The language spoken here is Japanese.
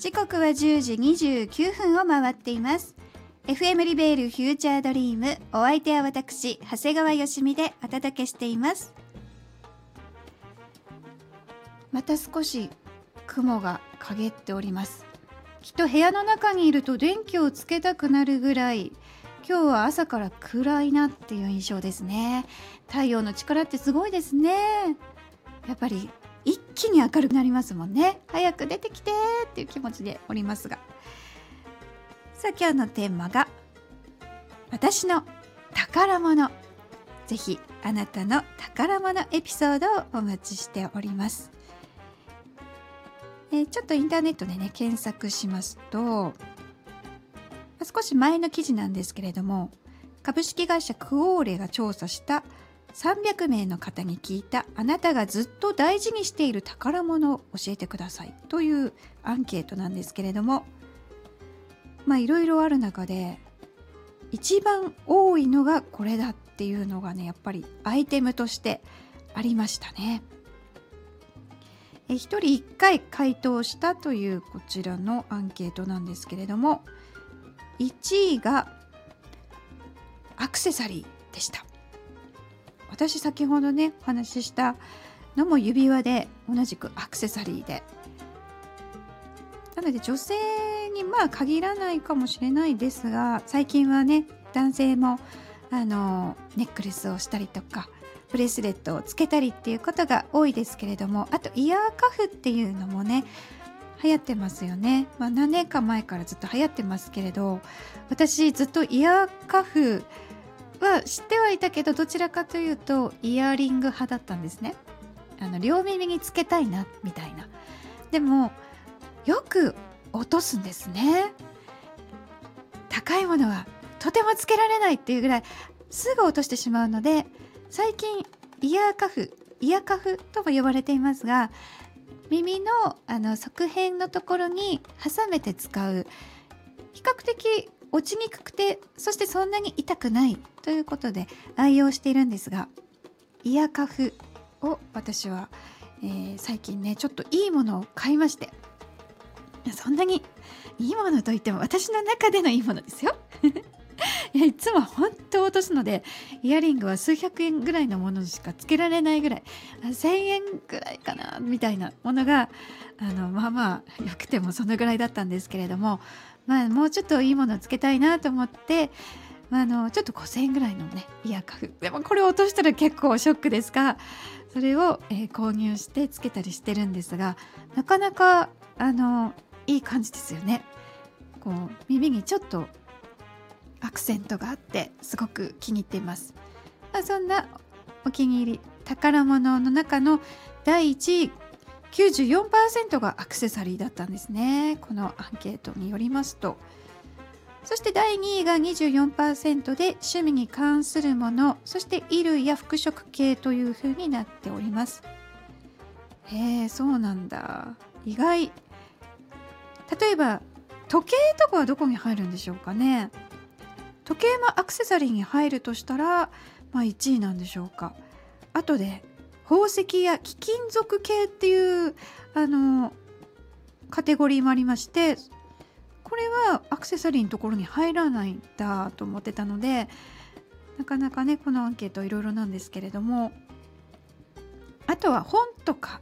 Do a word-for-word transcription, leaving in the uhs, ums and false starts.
時刻はじゅうじにじゅうきゅうふんを回っています。 エフエム リベールフューチャードリーム、お相手は私長谷川よしみでお届けしています。また少し雲が陰っております。きっと部屋の中にいると電気をつけたくなるぐらい今日は朝から暗いなっていう印象ですね。太陽の力ってすごいですね。やっぱり一気に明るくなりますもんね。早く出てきてっていう気持ちでおりますが、さあ今日のテーマが私の宝物。ぜひあなたの宝物エピソードをお待ちしております。えー、ちょっとインターネットでね検索しますと、少し前の記事なんですけれども、株式会社クオーレが調査したさんびゃくめいの方に聞いたあなたがずっと大事にしている宝物を教えてくださいというアンケートなんですけれども、まあいろいろある中で一番多いのがこれだっていうのがね、やっぱりアイテムとしてありましたね。えひとりいっかい回答したというこちらのアンケートなんですけれども、いちいがアクセサリーでした。私先ほどねお話ししたのも指輪で、同じくアクセサリーで、なので女性にまあ限らないかもしれないですが、最近はね男性もあのネックレスをしたりとかブレスレットをつけたりっていうことが多いですけれども、あとイヤーカフっていうのもね流行ってますよね。まあ、何年か前からずっと流行ってますけれど、私ずっとイヤーカフは知ってはいたけど、どちらかというとイヤリング派だったんですね。あの両耳につけたいなみたいな。でもよく落とすんですね。高いものはとてもつけられないっていうぐらいすぐ落としてしまうので、最近イヤーカフ、イヤカフとも呼ばれていますが、耳のあの側辺のところに挟めて使う、比較的落ちにくくて、そしてそんなに痛くないということで愛用しているんですが、イヤカフを私は、えー、最近ねちょっといいものを買いまして、そんなにいいものといっても私の中でのいいものですよいやいつも本当落とすので、イヤリングは数百円ぐらいのものしかつけられないぐらい、せんえんぐらいかなみたいなものがあのまあまあよくてもそのぐらいだったんですけれども、まあもうちょっといいものをつけたいなと思って、まあ、あのちょっとごせんえんぐらいのねイヤーカフ、でもこれ落としたら結構ショックですが、それを、えー、購入してつけたりしてるんですが、なかなかあのいい感じですよね。こう耳にちょっとアクセントがあってすごく気に入っています。まあ、そんなお気に入り宝物の中のだいいちい、きゅうじゅうよんパーセント がアクセサリーだったんですね、このアンケートによりますと。そしてだいにいが にじゅうよんパーセント で趣味に関するもの、そして衣類や服飾系という風になっております。へえ、そうなんだ、意外。例えば時計とかはどこに入るんでしょうかね。時計もアクセサリーに入るとしたら、まあ、いちいなんでしょうか。あとで宝石や貴金属系っていうあのカテゴリーもありまして、これはアクセサリーのところに入らないんだと思ってたので、なかなかねこのアンケートいろいろなんですけれども、あとは本とか